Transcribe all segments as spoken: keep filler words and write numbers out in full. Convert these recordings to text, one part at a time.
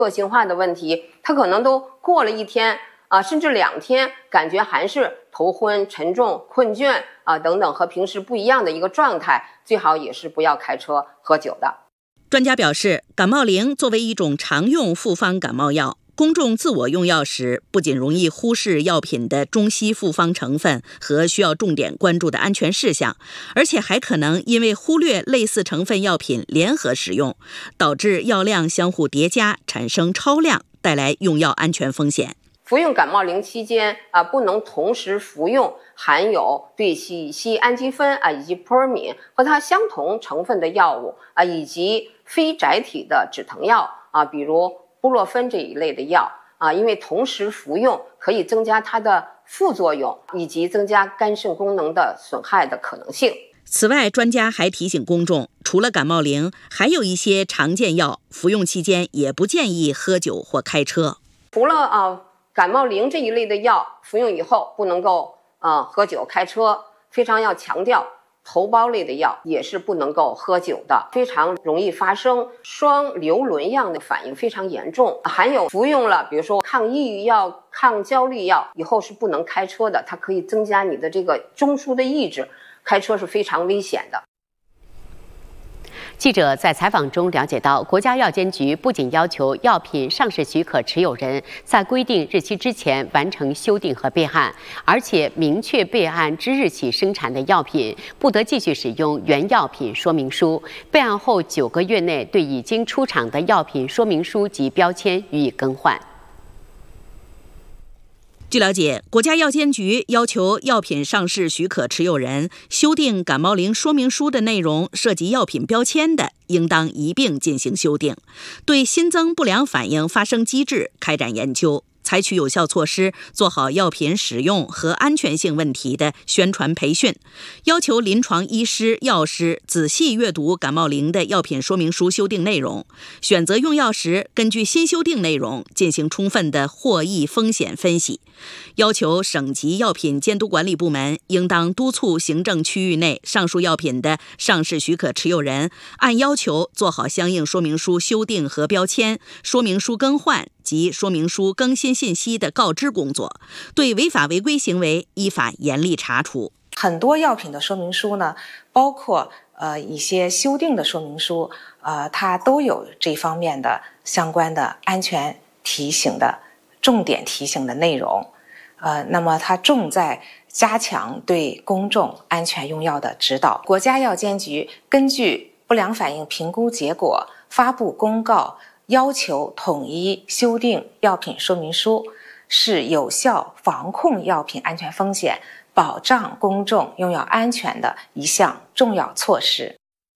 个性化的问题，他可能都过了一天啊，甚至两天，感觉还是头昏、沉重、困倦啊等等，和平时不一样的一个状态，最好也是不要开车喝酒的。 专家表示，感冒灵作为一种常用复方感冒药，公众自我用药时，不仅容易忽视药品的中西复方成分和需要重点关注的安全事项，而且还可能因为忽略类似成分药品联合使用，导致药量相互叠加，产生超量，带来用药安全风险。 服用感冒灵期间啊，不能同时服用含有对乙酰氨基酚啊以及扑尔敏和它相同成分的药物啊，以及非甾体的止疼药啊，比如布洛芬这一类的药啊，因为同时服用可以增加它的副作用，以及增加肝肾功能的损害的可能性。 此外，专家还提醒公众，除了感冒灵，还有一些常见药，服用期间也不建议喝酒或开车。 除了啊感冒灵这一类的药，服用以后不能够啊喝酒开车，非常要强调。头孢类的药也是不能够喝酒的，非常容易发生双硫仑样的反应，非常严重。含有服用了比如说抗抑郁药、抗焦虑药以后是不能开车的，它可以增加你的这个中枢的抑制，开车是非常危险的。 记者在采访中了解到，国家药监局不仅要求药品上市许可持有人在规定日期之前完成修订和备案，而且明确备案之日起生产的药品不得继续使用原药品说明书，备案后九个月内对已经出厂的药品说明书及标签予以更换。 据了解，国家药监局要求药品上市许可持有人修订感冒灵说明书的内容涉及药品标签的，应当一并进行修订，对新增不良反应发生机制开展研究，采取有效措施，做好药品使用和安全性问题的宣传培训，要求临床医师、药师仔细阅读感冒灵的药品说明书修订内容，选择用药时根据新修订内容进行充分的获益风险分析。要求省级药品监督管理部门应当督促行政区域内上述药品的上市许可持有人按要求做好相应说明书修订和标签、说明书更换及说明书更新信息的告知工作，对违法违规行为依法严厉查处。 很多药品的说明书呢，包括呃一些修订的说明书，呃，它都有这方面的相关的安全提醒的重点提醒的内容。呃，那么它重在加强对公众安全用药的指导。国家药监局根据不良反应评估结果发布公告，要求统一修订药品说明书，是有效防控药品安全风险、保障公众用药安全的一项重要措施。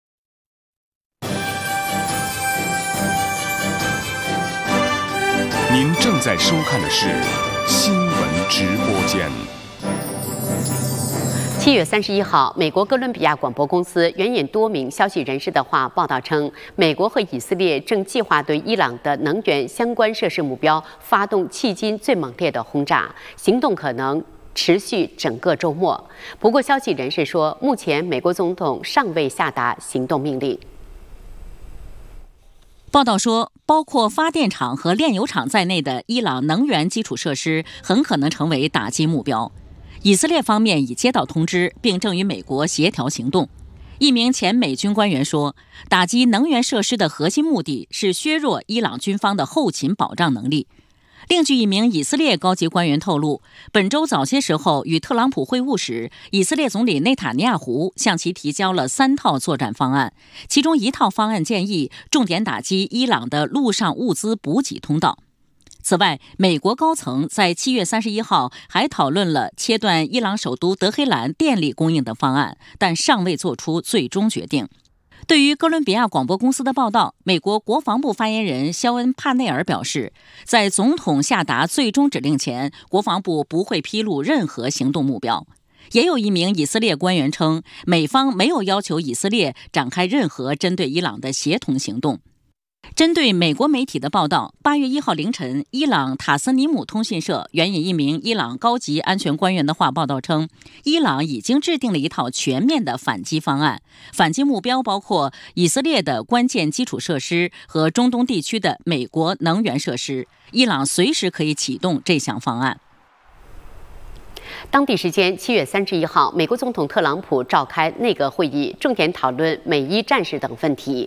您正在收看的是新闻直播间。 七月三十一号，美国哥伦比亚广播公司援引多名消息人士的话报道称，美国和以色列正计划对伊朗的能源相关设施目标发动迄今最猛烈的轰炸，行动可能持续整个周末。不过，消息人士说，目前美国总统尚未下达行动命令。 报道说，包括发电厂和炼油厂在内的伊朗能源基础设施很可能成为打击目标。以色列方面已接到通知，并正与美国协调行动。一名前美军官员说，打击能源设施的核心目的是削弱伊朗军方的后勤保障能力。另据一名以色列高级官员透露，本周早些时候与特朗普会晤时，以色列总理内塔尼亚胡向其提交了三套作战方案，其中一套方案建议重点打击伊朗的陆上物资补给通道。此外，美国高层在七月三十一号还讨论了切断伊朗首都德黑兰电力供应的方案，但尚未做出最终决定。对于哥伦比亚广播公司的报道，美国国防部发言人肖恩·帕内尔表示，在总统下达最终指令前，国防部不会披露任何行动目标。也有一名以色列官员称，美方没有要求以色列展开任何针对伊朗的协同行动。 针对美国媒体的报道，八月一号凌晨，伊朗塔斯尼姆通讯社援引一名伊朗高级安全官员的话报道称，伊朗已经制定了一套全面的反击方案，反击目标包括以色列的关键基础设施和中东地区的美国能源设施。伊朗随时可以启动这项方案。 当地时间七月三十一号，美国总统特朗普召开内阁会议，重点讨论美伊战事等问题。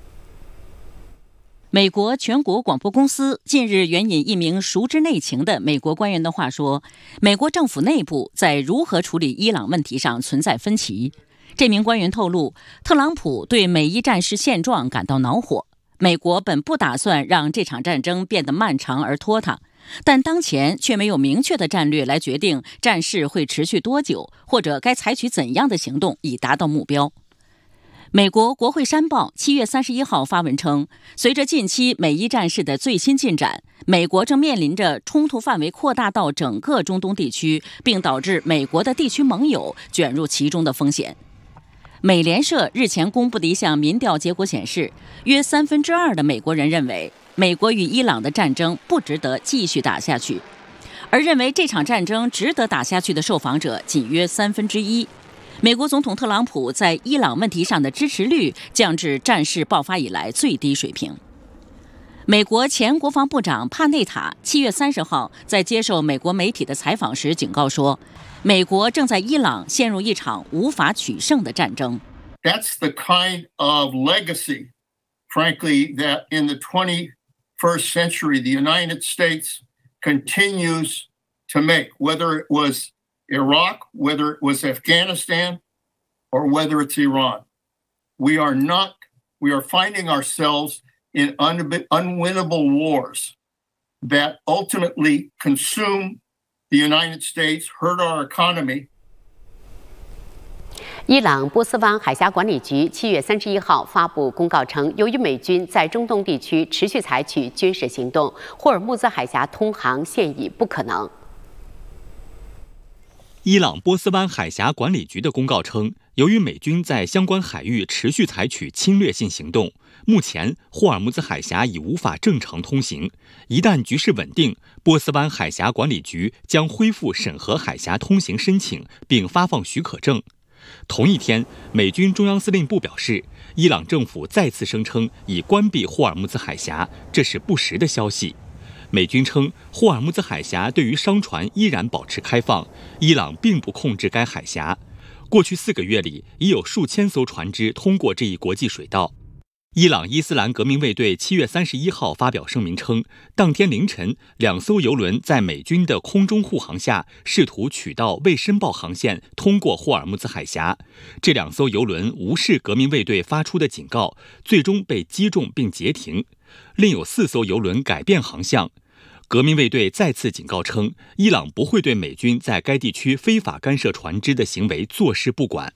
美国全国广播公司近日援引一名熟知内情的美国官员的话说，美国政府内部在如何处理伊朗问题上存在分歧。这名官员透露，特朗普对美伊战事现状感到恼火。美国本不打算让这场战争变得漫长而拖沓，但当前却没有明确的战略来决定战事会持续多久，或者该采取怎样的行动以达到目标。美国国会山报七月三十一号发文称，随着近期美伊战事的最新进展，美国正面临着冲突范围扩大到整个中东地区，并导致美国的地区盟友卷入其中的风险。美联社日前公布的一项民调结果显示，约三分之二的美国人认为美国与伊朗的战争不值得继续打下去，而认为这场战争值得打下去的受访者仅约三分之一。美国总统特朗普在伊朗问题上的支持率降至战事爆发以来最低水平。美国前国防部长帕内塔七月三十号在接受美国媒体的采访时警告说，美国正在伊朗陷入一场无法取胜的战争。 That's the kind of legacy, frankly, that in the twenty-first century the United States continues to make, whether it was Iraq, whether it was Afghanistan, or whether it's Iran. We are not, we are finding ourselves in un- unwinnable wars that ultimately consume the United States, hurt our economy. 伊朗波斯湾海峡管理局七月三十一号发布公告称，由于美军在中东地区持续采取军事行动，霍尔木兹海峡通航现已不可能。 伊朗波斯湾海峡管理局的公告称，由于美军在相关海域持续采取侵略性行动，目前霍尔木兹海峡已无法正常通行。一旦局势稳定，波斯湾海峡管理局将恢复审核海峡通行申请，并发放许可证。同一天，美军中央司令部表示，伊朗政府再次声称已关闭霍尔木兹海峡，这是不实的消息。美军称，霍尔木兹海峡对于商船依然保持开放，伊朗并不控制该海峡。过去四个月里，已有数千艘船只通过这一国际水道。伊朗伊斯兰革命卫队七月三十一号发表声明称，当天凌晨，两艘油轮在美军的空中护航下，试图取道未申报航线通过霍尔木兹海峡。这两艘油轮无视革命卫队发出的警告，最终被击中并截停。另有四艘油轮改变航向。革命卫队再次警告称，伊朗不会对美军在该地区非法干涉船只的行为坐视不管。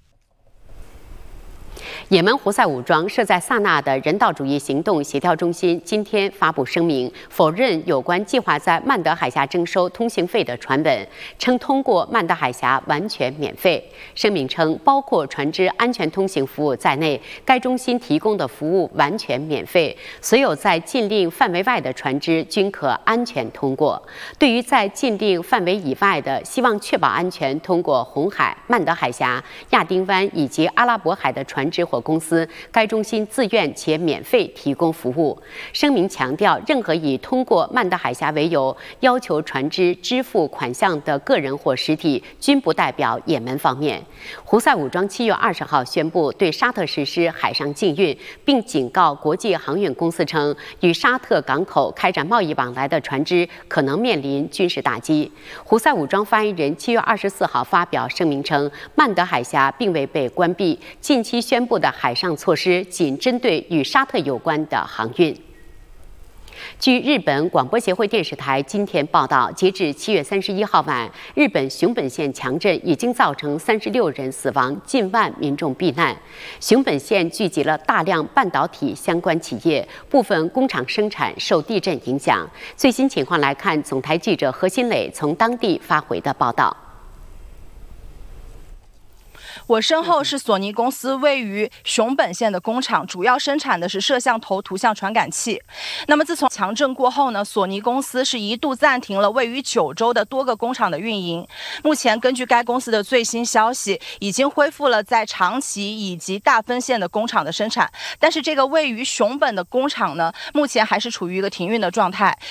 也门胡塞武装设在萨那的人道主义行动协调中心今天发布声明，否认有关计划在曼德海峡征收通行费的传闻，称通过曼德海峡完全免费。声明称，包括船只安全通行服务在内，该中心提供的服务完全免费，所有在禁令范围外的船只均可安全通过。对于在禁令范围以外的，希望确保安全通过红海、曼德海峡、亚丁湾以及阿拉伯海的船只或公司，该中心自愿且免费提供服务。声明强调，任何以通过曼德海峡为由要求船只支付款项的个人或实体，均不代表也门方面。胡塞武装七月二十号宣布对沙特实施海上禁运，并警告国际航运公司称，与沙特港口开展贸易往来的船只可能面临军事打击。胡塞武装发言人七月二十四号发表声明称，曼德海峡并未被关闭，近期宣布的海上措施仅针对与沙特有关的航运。据日本广播协会电视台今天报道，截至七月三十一号晚，日本熊本县强震已经造成三十六人死亡，近万民众避难。熊本县聚集了大量半导体相关企业，部分工厂生产受地震影响。最新情况来看，总台记者何新磊从当地发回的报道。 我身后是索尼公司位于熊本县的工厂，主要生产的是摄像头图像传感器。那么自从强震过后呢，索尼公司是一度暂停了位于九州的多个工厂的运营。目前根据该公司的最新消息，已经恢复了在长崎以及大分县的工厂的生产，但是这个位于熊本的工厂呢，目前还是处于一个停运的状态。